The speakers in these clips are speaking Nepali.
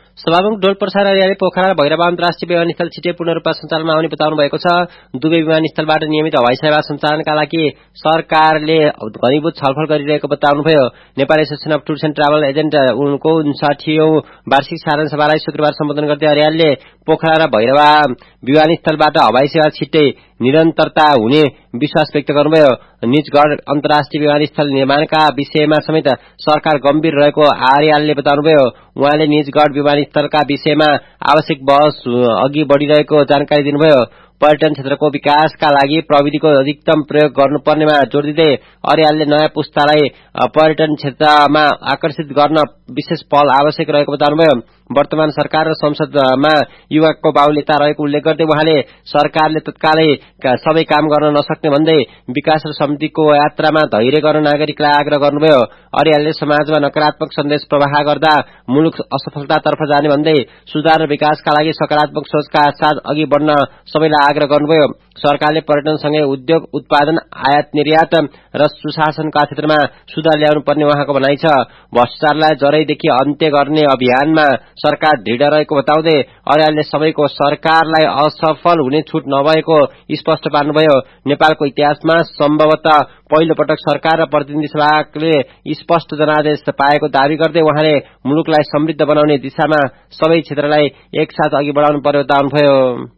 सभामुख डोल प्रसाद अर्यालले पोखरा र भैरवा अन्तर्राष्ट्रिय विमानस्थल छिटै पूर्ण रूपमा सञ्चालनमा आउने बताउनु भएको छ। दुवै विमानस्थलबाट नियमित हवाई सेवा सञ्चालनका लागि सरकारले घनीभूत छलफल गरिरहेको बताउनुभयो। Nepal association of tours and travel agent उनको 59औं वार्षिक साधारण सभालाई शुक्रबार सम्बोधन गर्दै अर्यालले पोखरा र भैरवा विमानस्थलबाट हवाई सेवा छिट्टै निरन्तरता हुने विश्वास व्यक्त गर्नुभयो। निजगढ अन्तर्राष्ट्रिय विमानस्थल निर्माणका विषयमा समेत सरकार गम्भीर रहेको अर्यालले बताउनुभयो। उहाँले निजगढ विमानस्थलका विषयमा आवश्यक बहस अघि बढ़िरहेको जानकारी दिनुभयो। पर्यटन क्षेत्रको विकासका लागि प्रविधिको अधिकतम प्रयोग गर्नुपर्नेमा जोड़ दिँदै अर्यालले नयाँ पुस्तालाई पर्यटन क्षेत्रमा आकर्षित गर्न विशेष पहल आवश्यक रहेको बताउनुभयो। वर्तमान सरकार र संसदमा युवाको बाहुल्यता रहेको उल्लेख गर्दै उहाँले सरकारले तत्कालै सबै काम गर्न नसक्ने भन्दै विकास र समृद्धिको यात्रामा धैर्य गर्न नागरिकलाई आग्रह गर्नुभयो। अर्यालले समाजमा नकारात्मक सन्देश प्रवाह गर्दा मुलुक असफलतातर्फ जाने भन्दै सुधार र विकासका लागि सकारात्मक सोचका साथ अघि बढ्न सबैलाई आग्रह गर्नुभयो। सरकारले पर्यटनसँगै उद्योग, उत्पादन, आयात निर्यात र सुशासनका क्षेत्रमा सुधार ल्याउनु पर्ने उहाँको भनाइ छ। भ्रष्टाचारलाई जरैदेखि अन्त्य गर्ने अभियानमा सरकार दृढ रहेको बताउँदै अर्यालले सबैको सरकारलाई असफल हुने छुट नभएको स्पष्ट पार्नुभयो। नेपालको इतिहासमा सम्भवतः पहिलो पटक सरकार र प्रतिनिधि सभाले स्पष्ट जनादेश पाएको दावी गर्दै उहाँले मुलुकलाई समृद्ध बनाउने दिशामा सबै क्षेत्रलाई एकसाथ अघि बढाउनु पर्ने बताउनुभयो।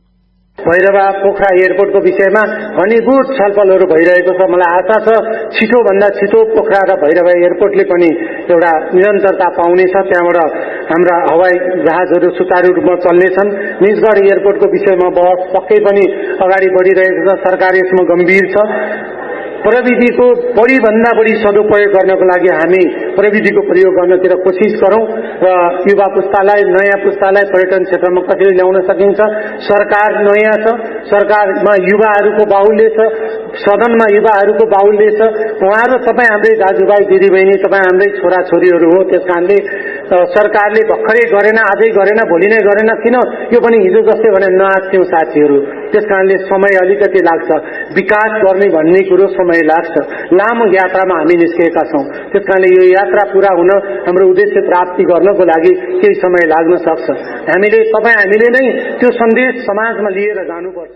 भैरवा पोखरा एयरपोर्टको विषयमा घनीभूत छलफलहरू भइरहेको छ। मलाई आशा छ छिटो भन्दा छिटो पोखरा र भैरवा एयरपोर्टले पनि एउटा निरन्तरता पाउनेछ। त्यहाँबाट हाम्रा हवाई जहाजहरू सुचारू रूपमा चल्नेछन्। निजगढ एयरपोर्टको विषयमा बहस पक्कै पनि अगाडि बढ़िरहेको छ। सरकार यसमा गम्भीर छ। प्रविधिको बढीभन्दा बढी सदुपयोग गर्नको लागि हामी प्रविधिको प्रयोग गर्नतिर कोसिस गरौं र युवा पुस्तालाई, नयाँ पुस्तालाई पर्यटन क्षेत्रमा कसरी ल्याउन सकिन्छ। सरकार नयाँ छ, सरकारमा युवाहरूको बाहुल्य छ, सदनमा युवाहरूको बाहुल्य छ। उहाँहरू तपाईँ हाम्रै दाजुभाइ दिदीबहिनी, तपाईँ हाम्रै छोराछोरीहरू हो। त्यसकारणले सरकारले भर्खरै गरेन, आजै गरेन, भोलि नै गरेन, किन यो पनि हिजो जस्तै भने नआत्थ्यौं साथीहरू। त्यसकारणले समय अलिकति लाग्छ। विकास गर्ने भन्ने कुरो समय लाग्छ। लामो यात्रामा हामी निस्केका छौं। त्यसकारणले यो यात्रा पूरा हुन, हाम्रो उद्देश्य प्राप्ति गर्नको लागि केही समय लाग्न सक्छ। हामीले नै त्यो सन्देश समाजमा लिएर जानुपर्छ।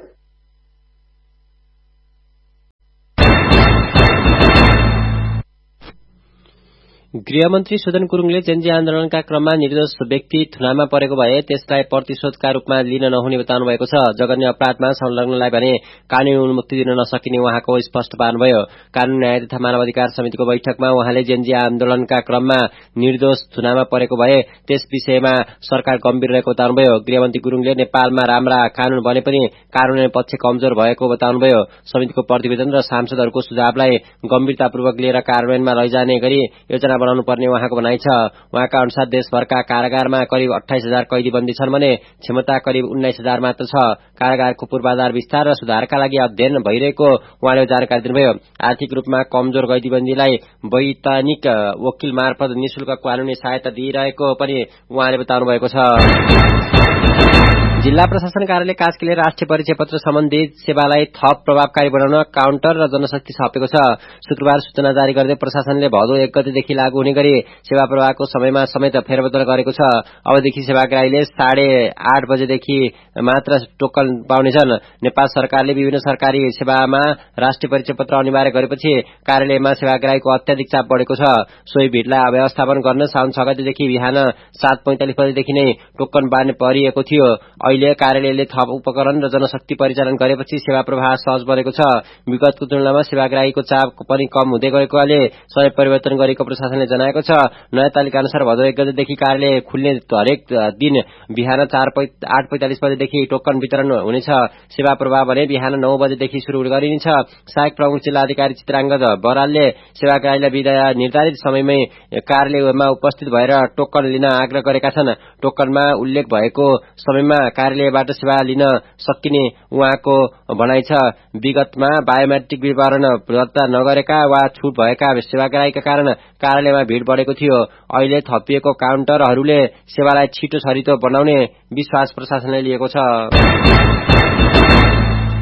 गृहमन्त्री सुदन गुरुङले जेन्जी आन्दोलनका क्रममा निर्दोष व्यक्ति थुनामा परेको भए त्यसलाई प्रतिशोधका रूपमा लिन नहुने बताउनु भएको छ। जघन्य अपराधमा संलग्नलाई भने कानूनी उन्मुक्ति दिन नसकिने उहाँको स्पष्ट पार्नुभयो। कानून न्याय तथा मानवाधिकार समितिको बैठकमा उहाँले जेन्जी आन्दोलनका क्रममा निर्दोष थुनामा परेको भए त्यस विषयमा सरकार गम्भीर रहेको बताउनुभयो। गृहमन्त्री गुरुङले नेपालमा राम्रा कानून बने पनि कानूनी पक्ष कमजोर भएको बताउनुभयो। समितिको प्रतिवेदन र सांसदहरूको सुझावलाई गम्भीरतापूर्वक लिएर कार्यान्वयनमा लैजाने गरी योजना बनाउनु पर्ने उहाँको भनाइ छ। उहाँका अनुसार देशभरका कारागारमा करिब 28,000 कैदी बन्दी छन् भने क्षमता करिब 19,000 मात्र छ। कारागारको पूर्वाधार विस्तार र सुधारका लागि अध्ययन भइरहेको उहाँले जानकारी दिनुभयो। आर्थिक रूपमा कमजोर कैदीबन्दीलाई वैधानिक वकिल मार्फत निशुल्क कानूनी सहायता दिइरहेको पनि उहाँले बताउनु भएको छ। जिल्ला प्रशासन कार्यालय कास्कीले राष्ट्रिय परिचय पत्र सम्बन्धी सेवालाई थप प्रभावकारी बनाउन काउन्टर र जनशक्ति थपेको छ। शुक्रबार सूचना जारी गर्दै प्रशासनले भदौ 1 गतेदेखि लागू हुने गरी सेवा प्रवाहको समयमा समेत फेरबदल गरेको छ। अबदेखि सेवाग्राहीले 8:30 बजेदेखि मात्र टोकन पाउनेछन्। नेपाल सरकारले विभिन्न सरकारी सेवामा राष्ट्रिय परिचय पत्र अनिवार्य गरेपछि कार्यालयमा सेवाग्राहीको अत्याधिक चाप बढेको छ। सोही भिडलाई व्यवस्थापन गर्न साउन 6 गतेदेखि बिहान 7:45 बजेदेखि नै टोकन बाँड्ने परिएको थियो। अहिले कार्यालयले थप उपकरण र जनशक्ति परिचालन गरेपछि सेवा प्रवाह सहज बनेको छ। विगतको तुलनामा सेवाग्राहीको चाप पनि कम हुँदै गएकोले समय परिवर्तन गरेको प्रशासनले जनाएको छ। नयाँ तालिका अनुसार भदौ 1 गतेदेखि कार्यालय खुल्ने हरेक दिन बिहान 8:45 बजेदेखि टोकन वितरण हुनेछ। सेवा प्रवाह भने बिहान 9 बजेदेखि शुरू गरिनेछ। सहायक प्रमुख जिल्ला अधिकारी चित्राङ्गद बरालले सेवाग्राहीलाई निर्धारित समयमै कार्यालयमा उपस्थित भएर टोकन लिन आग्रह गरेका छन्। टोकनमा उल्लेख भएको समयमा कार्यालयबाट सेवा लिन सकिने उहाँको भनाइ छ। विगतमा बायोमेट्रिक विवरण दर्ता नगरेका वा छुट भएका सेवाग्राहीका कारण कार्यालयमा भीड़ बढेको थियो। अहिले थपिएको काउन्टरहरूले सेवालाई छिटो छरितो बनाउने विश्वास प्रशासनले लिएको छ।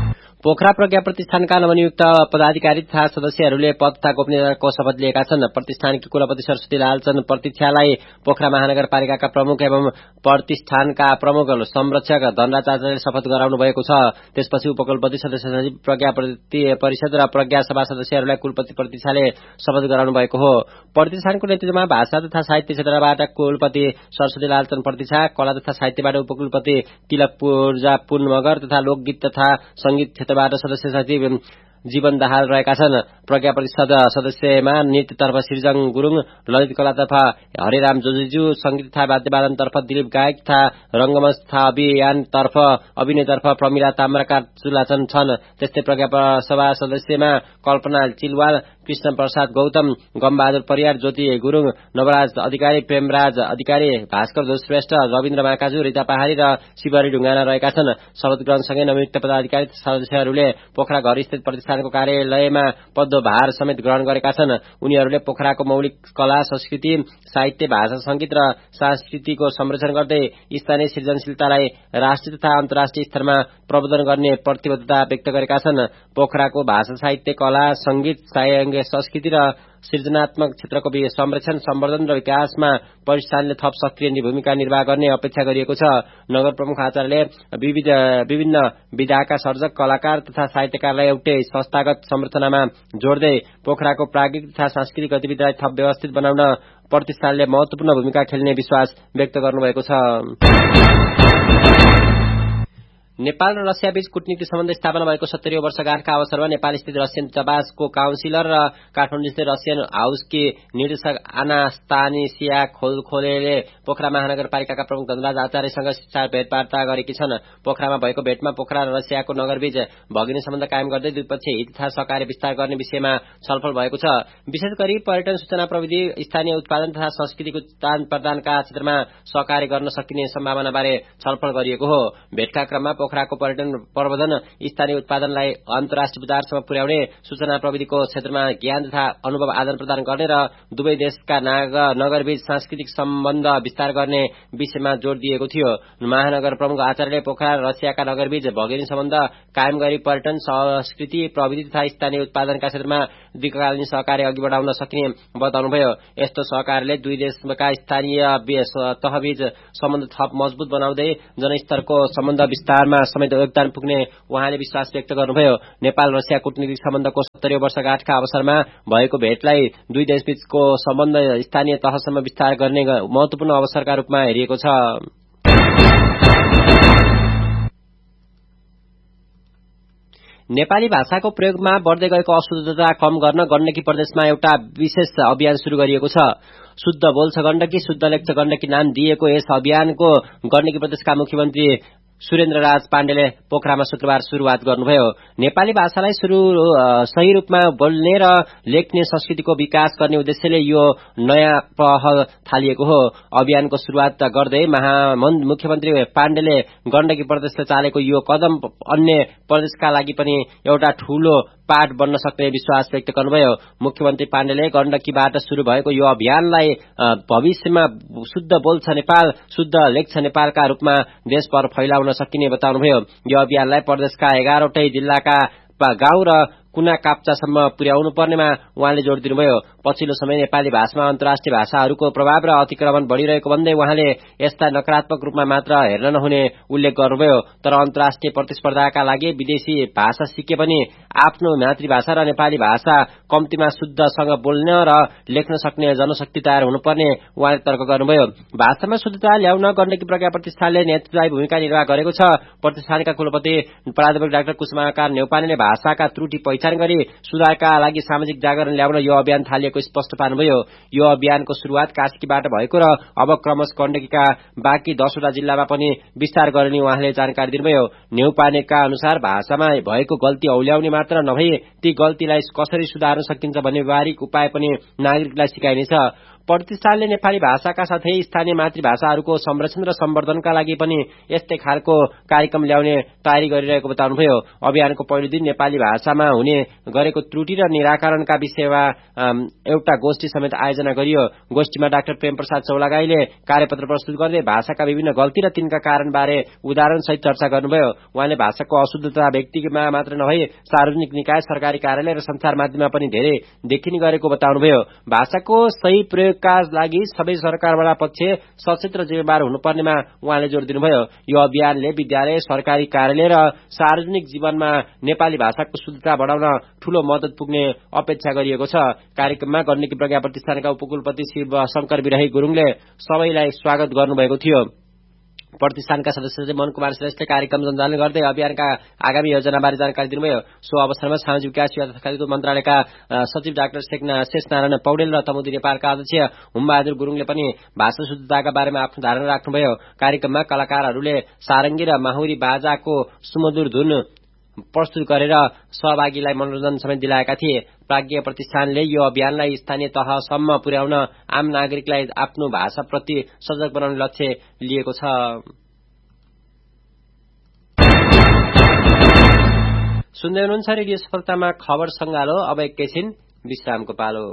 पोखरा प्रज्ञा प्रतिष्ठानका नवनियुक्त पदाधिकारी तथा सदस्यहरूले पद तथा गोपनीयताको शपथ लिएका छन्। प्रतिष्ठानकी कुलपति सरस्वती लालचन्द्र प्रतीक्षालाई पोखरा महानगरपालिकाका प्रमुख एवं प्रतिष्ठानका प्रमुख संरक्षक धनराज आचार्यले शपथ गराउनु भएको छ। त्यसपछि उपकुलपति सदस्य सचिव प्रज्ञा परिषद र प्रज्ञा सभा सदस्यहरूलाई कुलपति प्रतीक्षाले शपथ गराउनु भएको हो। प्रतिष्ठानको नेतृत्वमा भाषा तथा साहित्य क्षेत्रबाट कुलपति सरस्वती लालचन्द्र प्रतीक्षा, कला तथा साहित्यबाट उपकुलपति तिलक पूर्जा पुन मगर तथा लोकगीत तथा संगीत क्षेत्रबाट सदस्य सचिव जीवन दाहाल रहेका छन्। प्रज्ञा परिषद सदस्यमा नृत्यतर्फ सृजन गुरुङ, ललित कलातर्फ हरेराम जोजीज्यू, संगीत तथा वाद्यवादनतर्फ दिलीप गायक तथा रंगमञ्च तथा अभियानतर्फ अभिनयतर्फ प्रमिला ताम्राकार चुलाचन छन्। त्यस्तै प्रज्ञा सभा सदस्यमा कल्पना चिलवाल, कृष्ण प्रसाद गौतम, गमबहादुर परियार, ज्योति गुरुङ, नवराज अधिकारी, प्रेमराज अधिकारी, भास्कर जोश श्रेष्ठ, रविन्द्र माकाजु, रिता पहाडी र शिवरी ढुङ्गाना रहेका छन्। शपथ ग्रहणसँगै नवनियुक्त पदाधिकारी सदस्यहरूले पोखरा घर स्थित प्रतिष्ठानको कार्यालयमा पदभार समेत ग्रहण गरेका छन्। उनीहरूले पोखराको मौलिक कला, संस्कृति, साहित्य, भाषा, संगीत र संस्कृतिको संरक्षण गर्दै स्थानीय सृजनशीलतालाई राष्ट्रिय तथा अन्तर्राष्ट्रिय स्तरमा प्रवर्धन गर्ने प्रतिबद्धता व्यक्त गरेका छन्। पोखराको भाषा, साहित्य, कला, संगीत, संस्कृति र सृजनात्मक क्षेत्रको संरक्षण, सम्वर्धन र विकासमा प्रतिष्ठानले थप सक्रिय भूमिका निर्वाह गर्ने अपेक्षा गरिएको छ। नगर प्रमुख आचार्यले विभिन्न विधाका सर्जक, कलाकार तथा साहित्यकारलाई एउटै संस्थागत संरचनामा जोड्दै पोखराको प्राज्ञिक तथा सांस्कृतिक गतिविधिलाई थप व्यवस्थित बनाउन प्रतिष्ठानले महत्वपूर्ण भूमिका खेल्ने विश्वास व्यक्त गर्नुभएको छ। नेपाल र रसिया बीच कूटनीतिक सम्बन्ध स्थापना भएको 70औं वर्षगाँठका अवसरमा नेपाल स्थित रसियन दूतावासको काउन्सिलर र काठमाडौँ स्थित रसियन हाउसकी निर्देशक आना स्तानिसिया खोलखोलेले पोखरा महानगरपालिकाका प्रमुख धनराज आचार्यसँग शिष्टाचार भेटवार्ता गरेकी छन्। पोखरामा भएको भेटमा पोखरा र रसियाको नगरबीच भगिनी सम्बन्ध कायम गर्दै द्विपक्षीय हित तथा सहकार्य विस्तार गर्ने विषयमा छलफल भएको छ। विशेष गरी पर्यटन, सूचना प्रविधि, स्थानीय उत्पादन तथा संस्कृतिको आदान प्रदानका क्षेत्रमा सहकार्य गर्न सकिने सम्भावनाबारे छलफल गरिएको हो। भेटका क्रममा पोखराको पर्यटन प्रवर्धन, स्थानीय उत्पादनलाई अन्तर्राष्ट्रिय बजारसम्म पुर्याउने, सूचना प्रविधिको क्षेत्रमा ज्ञान तथा अनुभव आदान प्रदान गर्ने र दुवै देशका नगरबीच सांस्कृतिक सम्बन्ध विस्तार गर्ने विषयमा जोड़ दिएको थियो। महानगर प्रमुख आचार्यले पोखरा र रसियाका नगरबीच भगिनी सम्बन्ध कायम गरी पर्यटन, संस्कृति, प्रविधि तथा स्थानीय उत्पादनका क्षेत्रमा दीर्घकालीन सहकार्य अघि बढाउन सकिने बताउनुभयो। यस्तो सहकार्यले दुई देशका स्थानीय तहबीच सम्बन्ध थप मजबुत बनाउँदै जनस्तरको सम्बन्ध विस्तारमा समेत योगदान पुग्ने उहाँले विश्वास व्यक्त गर्नुभयो। नेपाल रसिया कूटनीतिक सम्बन्धको 70औं वर्षगाँठका अवसरमा भएको भेटलाई दुई देशबीचको सम्बन्ध स्थानीय तहसम्म विस्तार गर्ने महत्वपूर्ण अवसरका रूपमा हेरिएको छ। नेपाली भाषाको प्रयोगमा बढ्दै गएको अशुद्धता कम गर्न गण्डकी प्रदेशमा एउटा विशेष अभियान शुरू गरिएको छ। शुद्ध बोल्छ गण्डकी, शुद्ध लेख्छ गण्डकी नाम दिएको यस अभियानको गण्डकी प्रदेशका मुख्यमन्त्री सुरेन्द्र राज पाण्डेले पोखरामा शुक्रबार शुरूआत गर्नुभयो। नेपाली भाषालाई सही रूपमा बोल्ने र लेख्ने संस्कृतिको विकास गर्ने उद्देश्यले यो नयाँ पहल थालिएको हो। अभियानको शुरूआत गर्दै मुख्यमन्त्री पाण्डेले गण्डकी प्रदेशले चालेको यो कदम अन्य प्रदेशका लागि पनि एउटा ठूलो पाठ बन्न सक्ने विश्वास व्यक्त गर्नुभयो। मुख्यमन्त्री पाण्डेले गण्डकीबाट शुरू भएको यो अभियानलाई भविष्यमा शुद्ध बोल्छ नेपाल, शुद्ध लेख्छ नेपालका रूपमा देशभर फैलाउन सकिने बताउनुभयो। यो अभियानलाई प्रदेशका 11वटै जिल्लाका गाउँ र कुना काप्चासम्म पुर्याउनु पर्नेमा उहाँले जोड़ दिनुभयो। पछिल्लो समय नेपाली भाषामा अन्तर्राष्ट्रिय भाषाहरूको प्रभाव र अतिक्रमण बढ़िरहेको भन्दै उहाँले यसलाई नकारात्मक रूपमा मात्र हेर्न नहुने उल्लेख गर्नुभयो। तर अन्तर्राष्ट्रिय प्रतिस्पर्धाका लागि विदेशी भाषा सिके पनि आफ्नो मातृभाषा र नेपाली भाषा कम्तीमा शुद्धसँग बोल्न र लेख्न सक्ने जनशक्ति तयार हुनुपर्ने उहाँले तर्क गर्नुभयो। भाषामा शुद्धता ल्याउन गण्डकी प्रज्ञा प्रतिष्ठानले नेतृत्वदायी भूमिका निर्वाह गरेको छ। प्रतिष्ठानका कुलपति प्राध्यापक डाक्टर कुसुमाकार नेउपानेले भाषाका त्रुटि पहिचान गरी सुधारका लागि सामाजिक जागरण ल्याउन यो अभियान थालिएको स्पष्ट पार्नुभयो। यो अभियानको शुरूआत कास्कीबाट भएको र अब क्रमश गण्डकीका बाँकी 10वटा जिल्लामा पनि विस्तार गर्ने उहाँले जानकारी दिनुभयो। नेउपानेका अनुसार भाषामा भएको गल्ती औल्याउने मात्र नभई ती गल्तीलाई कसरी सुधार्न सकिन्छ भन्ने व्यावहारिक उपाय पनि नागरिकलाई सिकाइनेछ। प्रतिष्ठानले नेपाली भाषाका साथै स्थानीय मातृभाषाहरूको संरक्षण र सम्वर्धनका लागि पनि यस्तै खालको कार्यक्रम ल्याउने तयारी गरिरहेको बताउनुभयो। अभियानको पहिलो दिन नेपाली भाषामा हुने गरेको त्रुटि र निराकरणका विषयमा एउटा गोष्ठी समेत आयोजना गरियो। गोष्ठीमा डाक्टर प्रेमप्रसाद चौलागाईले कार्यपत्र प्रस्तुत गर्दै भाषाका विभिन्न गल्ती र तिनका कारणबारे उदाहरणसहित चर्चा गर्नुभयो। उहाँले भाषाको अशुद्धता व्यक्तिमा मात्र नभई सार्वजनिक निकाय, सरकारी कार्यालय र सञ्चार माध्यममा पनि धेरै देखिने गरेको बताउनुभयो। भाषाको सही प्रयोगका लागि सबै सरकारवाला पक्ष सचेत र जिम्मेवार हुनुपर्नेमा उहाँले जोड़ दिनुभयो। यो अभियानले विद्यालय, सरकारी कार्यालय र सार्वजनिक जीवनमा नेपाली भाषाको शुद्धता बढाउन ठूलो मद्दत पुग्ने अपेक्षा गरिएको छ। कार्यक्रममा गण्डकी प्रज्ञा प्रतिष्ठानका उपकुलपति शिव शंकर बिरही गुरुङले सबैलाई स्वागत गर्नुभएको थियो। प्रतिष्ठानका सदस्य मनकुमार श्रेष्ठले कार्यक्रम सञ्चालन गर्दै अभियानका आगामी योजनाबारे जानकारी दिनुभयो। सो अवसरमा सामाजिक विकास तथा खेलकुद मन्त्रालयका सचिव डाक्टर शेषनारायण पौडेल र तमुदी नेपालका अध्यक्ष हुमबहादुर गुरुङले पनि भाषा शुद्धताका बारेमा आफ्नो धारणा राख्नुभयो। कार्यक्रममा कलाकारहरूले सारङ्गी र माहुरी बाजाको सुमधुर धुन प्रस्तुत गरेर सहभागीलाई मनोरञ्जन समेत दिलाएका थिए। प्राज्ञ प्रतिष्ठानले यो अभियानलाई स्थानीय तहसम्म पुर्याउन आम नागरिकलाई आफ्नो भाषाप्रति सजग बनाउने लक्ष्य लिएको छ। सुन्दै हुनुहुन्छ रेडियो सफलतामा खबर संगालो। अब एकैछिन विश्रामको पालो।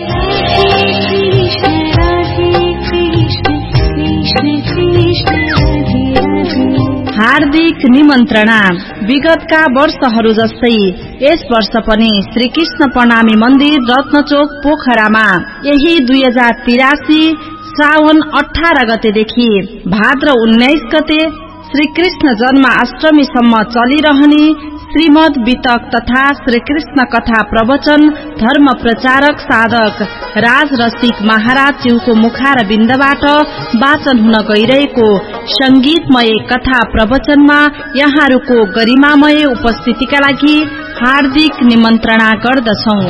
हार्दिक निमन्त्रणा। विगतका वर्षहरू जस्तै यस वर्ष पनि श्रीकृष्ण प्रणामी मन्दिर रत्नचोक पोखरामा यही 2083 श्रावण 18 गतेदेखि भाद्र 19 गते श्रीकृष्ण जन्माष्टमीसम्म चलिरहने श्रीमद वितक तथा श्रीकृष्ण कथा प्रवचन धर्म प्रचारक साधक राज रसिक महाराज ज्यूको मुखार बिन्दबाट वाचन हुन गइरहेको संगीतमय कथा प्रवचनमा यहाँहरूको गरिमामय उपस्थितिका लागि हार्दिक निमन्त्रणा गर्दछौं।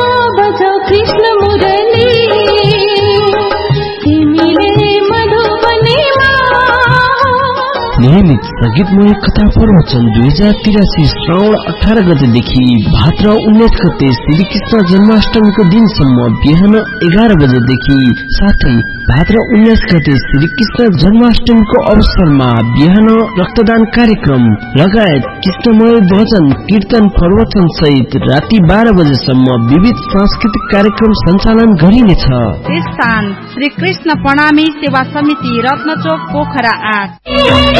नियमित संगीतमय कथा प्रवचन 2083 श्रावण 18 गतेदेखि भाद्र 19 गते श्रीकृष्ण जन्माष्टमीको दिनसम्म बिहान 11 बजेदेखि साथै भाद्र 19 गते श्रीकृष्ण जन्माष्टमीको अवसरमा बिहान रक्तदान कार्यक्रम लगायत कृष्णमय भजन कीर्तन प्रवचन सहित राति 12 बजेसम्म विविध सांस्कृतिक कार्यक्रम सञ्चालन गरिनेछ। स्थान श्रीकृष्ण प्रणामी सेवा समिति रत्नचोक पोखरा 8।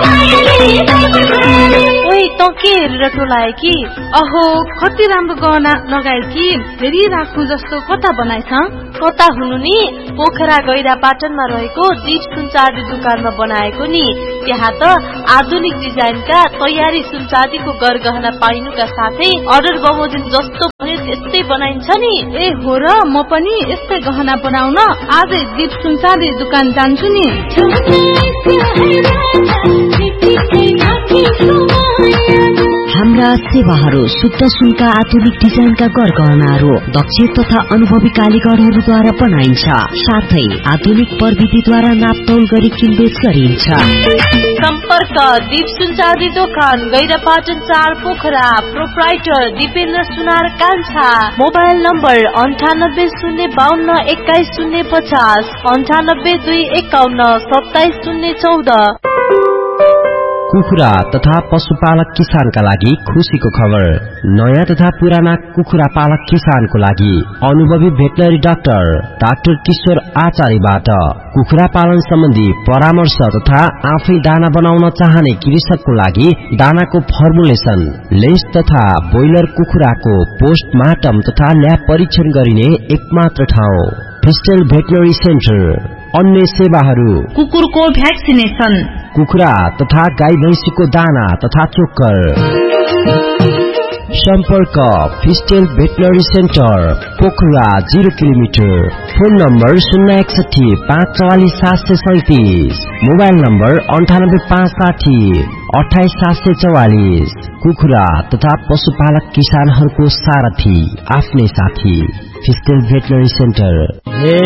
ओइ त के हेरेर टोलाए कि? अहो कति राम्रो गहना लगाए कि फेरि राख्नु जस्तो कता बनाएछ? कता हुनु नि पोखरा गैरा पाटनमा रहेको दीप सुनचाँदी दुकानमा बनाएको नि। त्यहाँ त आधुनिक डिजाइनका तयारी सुनचाँदीको गरगहना पाइनुका साथै अर्डर बमोजिम जस्तो भने त्यस्तै बनाइन्छ नि। ए हो र, म पनि यस्तै गहना बनाउन आजै दीप सुनचाँदी दुकान जान्छु नि। हाम्रा सेवाहरू शुद्ध सुनका आधुनिक डिजाइनका गरगहनाहरू दक्ष तथा अनुभवी कालीगरहरूद्वारा बनाइन्छ। साथै आधुनिक प्रविधिद्वारा नापतौल गरी किनबेच गरिन्छ। सम्पर्क दीप सुनचाँदी दोकान गैरापाटन 4 पोखरा। प्रोप्राइटर दिपेन्द्र सुनार कान्छा। Mobile number 980252 21050 9821 27014। कुखुरा तथा पशुपालक किसानका लागि खुशीको खबर। नयाँ तथा पुराना कुखुरा पालक किसानको लागि अनुभवी भेटनरी डाक्टर किशोर आचार्यबाट कुखुरा पालन सम्बन्धी परामर्श तथा आफै दाना बनाउन चाहने कृषकको लागि दानाको फर्मुलेसन, लेस तथा ब्रोइलर कुखुराको पोस्टमार्टम तथा ल्याब परीक्षण गरिने एकमात्र ठाउँ फिस्टेल भेटनरी सेन्टर। अन्य सेवाहरू कुकुरको भ्याक्सिनेसन, कुखुरा तथा गाई भैंसीको दाना तथा चोकर। सम्पर्क फिस्टेल veterinary centre Pokhara 0 kilometre. Phone number 061 544 737। Mobile number 98560 28 744। कुखुरा तथा पशुपालक किसानहरूको सारथी आफ्नै साथी फिस्टेल भेटनरी सेन्टर।